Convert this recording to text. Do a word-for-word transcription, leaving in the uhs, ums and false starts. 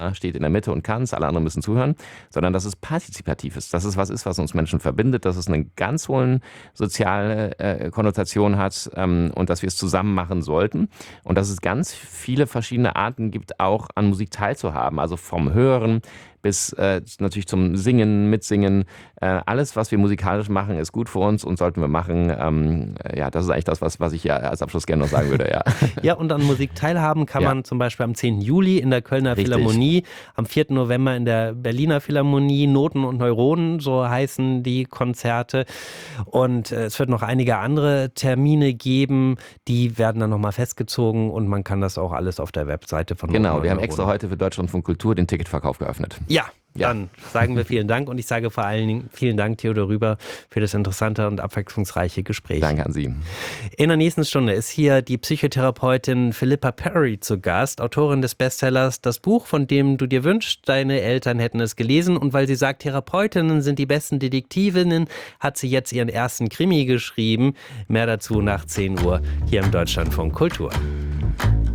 steht in der Mitte und kann es, alle anderen müssen zuhören, sondern dass es partizipativ ist, dass es was ist, was uns Menschen verbindet, dass es eine ganz hohe soziale äh, Konnotation hat ähm, und dass wir es zusammen machen sollten und dass es ganz viele verschiedene Arten gibt, auch an Musik teilzuhaben, also vom Hören bis äh, natürlich zum Singen, Mitsingen. Äh, alles, was wir musikalisch machen, ist gut für uns und sollten wir machen. Ähm, ja, das ist eigentlich das, was, was ich ja als Abschluss gerne noch sagen würde. Ja, ja und an Musik teilhaben kann ja. man zum Beispiel am zehnten Juli in der Kölner Richtig. Philharmonie, am vierten November in der Berliner Philharmonie, Noten und Neuronen, so heißen die Konzerte. Und äh, es wird noch einige andere Termine geben, die werden dann nochmal festgezogen und man kann das auch alles auf der Webseite von Noten Genau, und wir haben Neuronen. extra heute für Deutschlandfunk Kultur den Ticketverkauf geöffnet. Ja, Ja. dann sagen wir vielen Dank und ich sage vor allen Dingen vielen Dank, Theodor Rüber, für das interessante und abwechslungsreiche Gespräch. Danke an Sie. In der nächsten Stunde ist hier die Psychotherapeutin Philippa Perry zu Gast, Autorin des Bestsellers Das Buch, von dem du dir wünschst, deine Eltern hätten es gelesen. Und weil sie sagt, Therapeutinnen sind die besten Detektivinnen, hat sie jetzt ihren ersten Krimi geschrieben. Mehr dazu nach zehn Uhr hier im Deutschlandfunk Kultur.